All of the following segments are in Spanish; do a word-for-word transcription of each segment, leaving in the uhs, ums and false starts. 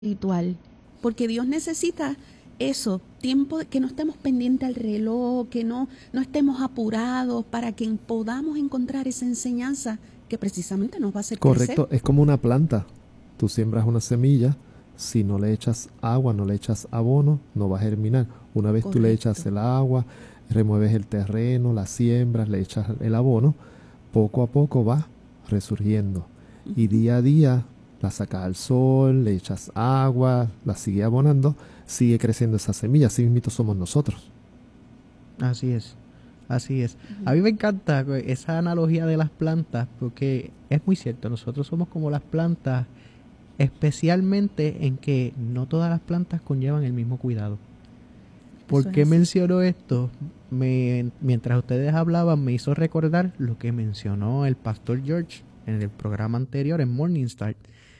espiritual, porque Dios necesita eso, tiempo que no estemos pendientes al reloj, que no, no estemos apurados para que podamos encontrar esa enseñanza que precisamente nos va a hacer Correcto, crecer. es como una planta. Tú siembras una semilla, si no le echas agua, no le echas abono, no va a germinar. Una vez Correcto. Tú le echas el agua, remueves el terreno, la siembras, le echas el abono, poco a poco va resurgiendo. Uh-huh. Y día a día la sacas al sol, le echas agua, la sigue abonando, sigue creciendo esa semilla. Así mismito somos nosotros. Así es, así es. Uh-huh. A mí me encanta esa analogía de las plantas, porque es muy cierto, nosotros somos como las plantas, especialmente en que no todas las plantas conllevan el mismo cuidado. ¿Por qué menciono esto? Me, mientras ustedes hablaban, me hizo recordar lo que mencionó el pastor George en el programa anterior, en Morning Start.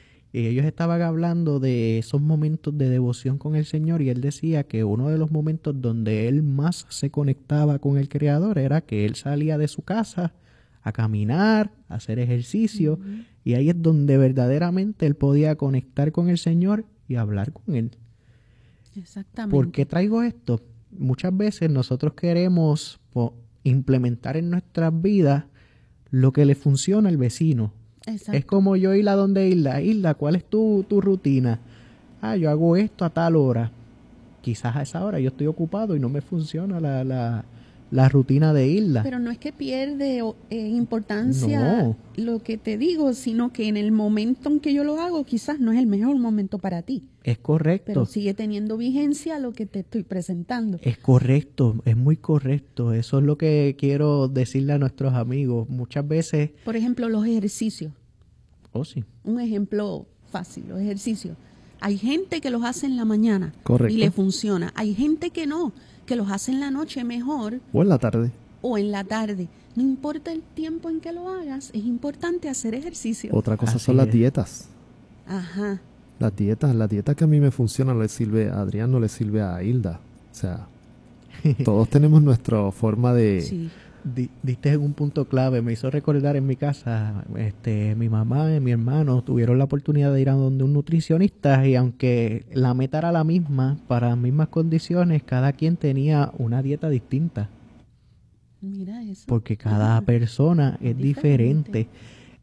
Y ellos estaban hablando de esos momentos de devoción con el Señor, y él decía que uno de los momentos donde él más se conectaba con el Creador era que él salía de su casa a caminar, a hacer ejercicio, uh-huh. y ahí es donde verdaderamente él podía conectar con el Señor y hablar con él. Exactamente. ¿Por qué traigo esto? Muchas veces nosotros queremos po, implementar en nuestras vidas lo que le funciona al vecino. Exacto. Es como yo ir a donde Hilda. Hilda, ¿cuál es tu, tu rutina? Ah, yo hago esto a tal hora. Quizás a esa hora yo estoy ocupado y no me funciona la, la, la rutina de Hilda. Pero no es que pierde eh, importancia no. lo que te digo, sino que en el momento en que yo lo hago, quizás no es el mejor momento para ti. Es correcto. Pero sigue teniendo vigencia lo que te estoy presentando. Es correcto, es muy correcto. Eso es lo que quiero decirle a nuestros amigos. Muchas veces... Por ejemplo, los ejercicios. Oh, sí. Un ejemplo fácil, los ejercicios. Hay gente que los hace en la mañana Correcto. y le funciona. Hay gente que no, que los hace en la noche mejor. O en la tarde. O en la tarde. No importa el tiempo en que lo hagas, es importante hacer ejercicio. Otra cosa Así son las es. dietas. Ajá. Las dietas, la dieta que a mí me funciona no le sirve a Adrián, no le sirve a Hilda. O sea, todos tenemos nuestra forma de... Sí. D- diste en un punto clave, me hizo recordar en mi casa, este, mi mamá y mi hermano tuvieron la oportunidad de ir a donde un nutricionista, y aunque la meta era la misma, para las mismas condiciones, cada quien tenía una dieta distinta. Mira eso. Porque cada ah, persona es diferente. diferente.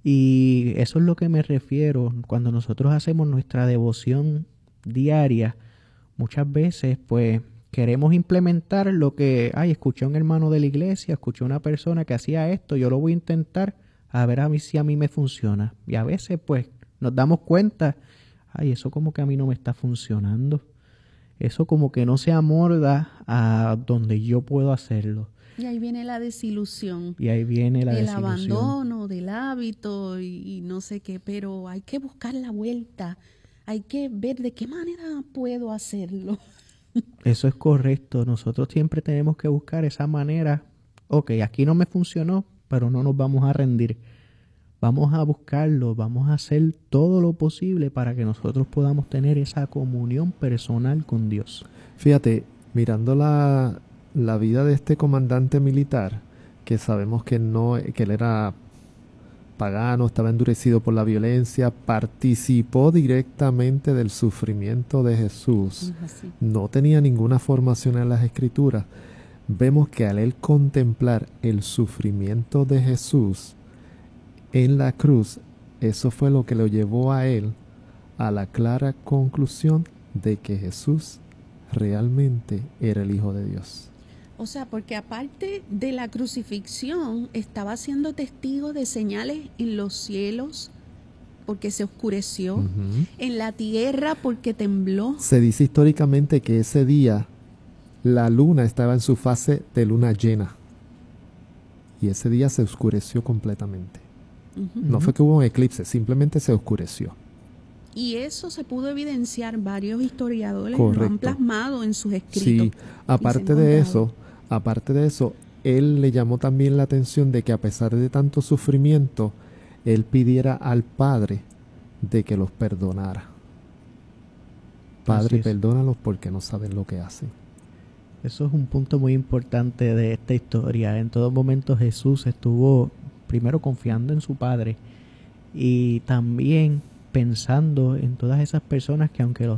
Y eso es lo que me refiero. Cuando nosotros hacemos nuestra devoción diaria, muchas veces pues queremos implementar lo que, ay, escuché a un hermano de la iglesia, escuché a una persona que hacía esto, yo lo voy a intentar a ver a mí si a mí me funciona. Y a veces pues nos damos cuenta, ay, eso como que a mí no me está funcionando. Eso como que no se amolda a donde yo puedo hacerlo. Y ahí viene la desilusión. Y ahí viene la del desilusión. Del abandono, del hábito y, y no sé qué, pero hay que buscar la vuelta. Hay que ver de qué manera puedo hacerlo. Eso es correcto. Nosotros siempre tenemos que buscar esa manera. Ok, aquí no me funcionó, pero no nos vamos a rendir. Vamos a buscarlo, vamos a hacer todo lo posible para que nosotros podamos tener esa comunión personal con Dios. Fíjate, mirando la, la vida de este comandante militar, que sabemos que no, que él era pagano, estaba endurecido por la violencia, participó directamente del sufrimiento de Jesús, no tenía ninguna formación en las Escrituras. Vemos que al él contemplar el sufrimiento de Jesús en la cruz, eso fue lo que lo llevó a él a la clara conclusión de que Jesús realmente era el Hijo de Dios. O sea, porque aparte de la crucifixión, estaba siendo testigo de señales en los cielos, porque se oscureció, uh-huh. en la tierra, porque tembló. Se dice históricamente que ese día la luna estaba en su fase de luna llena, y ese día se oscureció completamente. Uh-huh. No fue que hubo un eclipse, simplemente se oscureció. Y eso se pudo evidenciar, varios historiadores Correcto. Lo han plasmado en sus escritos. Sí, aparte de eso, aparte de eso, él le llamó también la atención de que a pesar de tanto sufrimiento, él pidiera al Padre de que los perdonara. Padre, perdónalos porque no saben lo que hacen. Eso es un punto muy importante de esta historia. En todo momento Jesús estuvo primero confiando en su Padre y también pensando en todas esas personas que aunque los